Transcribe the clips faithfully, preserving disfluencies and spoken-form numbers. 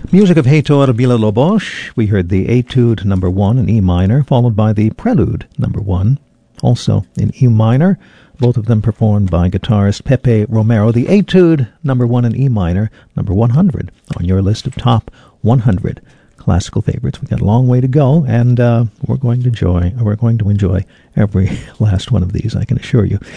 Music of Heitor Villa-Lobos. We heard the Etude number one in E minor, followed by the Prelude number one, also in E minor, both of them performed by guitarist Pepe Romero. The Etude number one in E minor, number one hundred on your list of top one hundred classical favorites. We've got a long way to go, and uh, we're going to enjoy. We're going to enjoy every last one of these, I can assure you.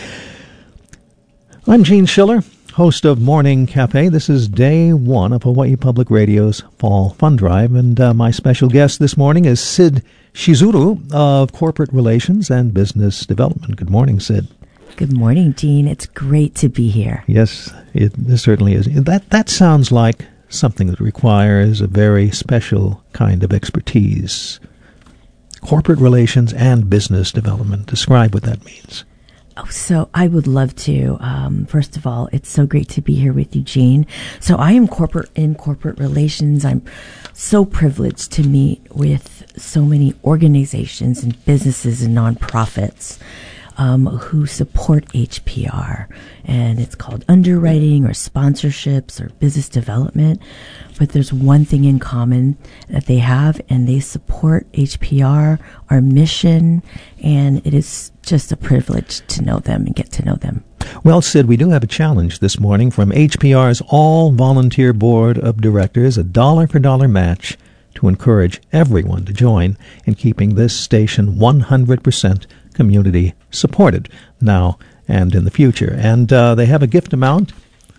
I'm Gene Schiller, host of Morning Cafe. This is day one of Hawaii Public Radio's Fall Fund Drive, and uh, my special guest this morning is Sid Shizuru of Corporate Relations and Business Development. Good morning, Sid. Good morning, Gene. It's great to be here. Yes, it, it certainly is. That that sounds like something that requires a very special kind of expertise. Corporate Relations and Business Development. Describe what that means. Oh, so I would love to. Um, first of all, it's so great to be here with you, Gene. So I am corporate in corporate relations. I'm so privileged to meet with so many organizations and businesses and nonprofits um, who support H P R. And it's called underwriting or sponsorships or business development. But there's one thing in common that they have, and they support H P R, our mission, and it is just a privilege to know them and get to know them. Well, Sid, we do have a challenge this morning from H P R's all-volunteer board of directors, a dollar-for-dollar match to encourage everyone to join in keeping this station one hundred percent community supported now and in the future. And uh, they have a gift amount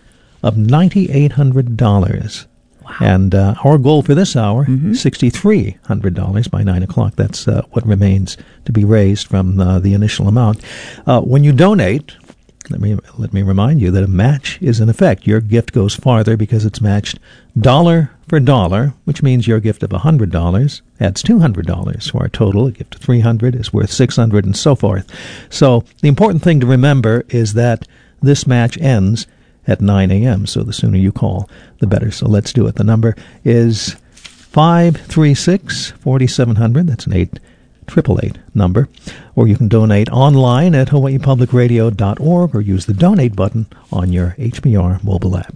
of nine thousand eight hundred dollars. Wow. And uh, our goal for this hour, mm-hmm. six thousand three hundred dollars by nine o'clock. That's uh, what remains to be raised from uh, the initial amount. Uh, when you donate, let me let me remind you that a match is in effect. Your gift goes farther because it's matched dollar for dollar, which means your gift of one hundred dollars adds two hundred dollars. So our total, a gift of three hundred dollars is worth six hundred dollars and so forth. So the important thing to remember is that this match ends at nine a.m., so the sooner you call, the better. So let's do it. The number is five three six, four seven zero zero. That's an eight eight eight eight number. Or you can donate online at hawaii public radio dot org or use the donate button on your H P R mobile app.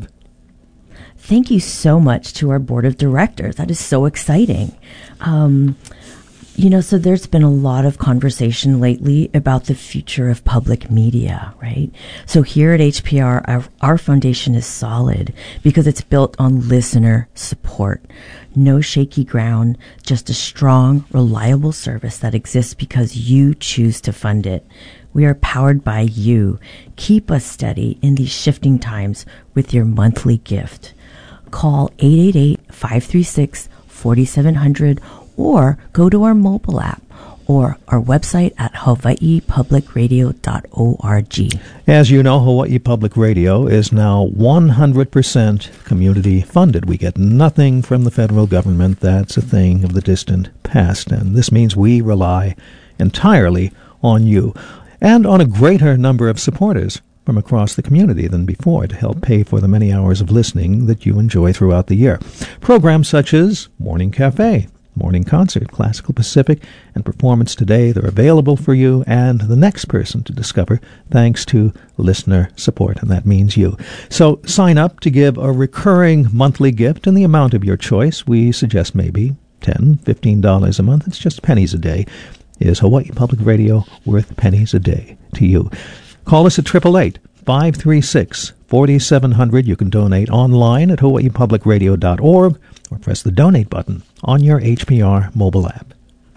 Thank you so much to our board of directors. That is so exciting. Um, You know, so there's been a lot of conversation lately about the future of public media, right? So here at H P R, our, our foundation is solid because it's built on listener support. No shaky ground, just a strong, reliable service that exists because you choose to fund it. We are powered by you. Keep us steady in these shifting times with your monthly gift. Call eight eight eight, five three six, four seven zero zero or go to our mobile app or our website at hawaii public radio dot org. As you know, Hawaii Public Radio is now one hundred percent community funded. We get nothing from the federal government. That's a thing of the distant past, and this means we rely entirely on you and on a greater number of supporters from across the community than before to help pay for the many hours of listening that you enjoy throughout the year. Programs such as Morning Cafe, Morning Concert, Classical Pacific, and Performance Today, they're available for you and the next person to discover thanks to listener support, and that means you. So sign up to give a recurring monthly gift in the amount of your choice. We suggest maybe ten dollars, fifteen dollars a month. It's just pennies a day. Is Hawaii Public Radio worth pennies a day to you? Call us at eight eight eight, five three six, four seven zero zero. You can donate online at hawaii public radio dot org or press the donate button on your H P R mobile app.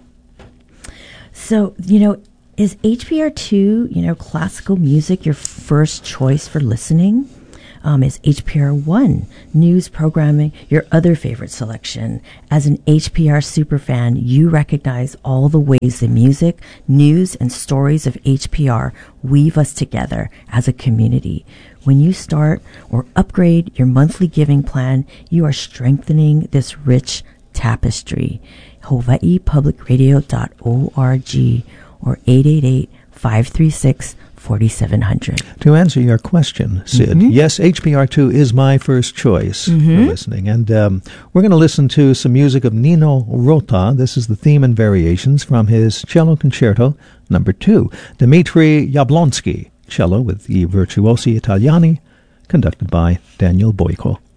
So, you know, is H P R two, you know, classical music your first choice for listening? Um, is H P R one, news programming, your other favorite selection? As an H P R superfan, you recognize all the ways the music, news, and stories of H P R weave us together as a community. When you start or upgrade your monthly giving plan, you are strengthening this rich tapestry. hawaii public radio dot org or eight eight eight, five three six, four seven zero zero. To answer your question, Sid, mm-hmm. yes, H P R two is my first choice mm-hmm. for listening. And um, we're going to listen to some music of Nino Rota. This is the theme and variations from his Cello Concerto number two. Dmitri Yablonsky, cello with the Virtuosi Italiani, conducted by Daniel Boyko.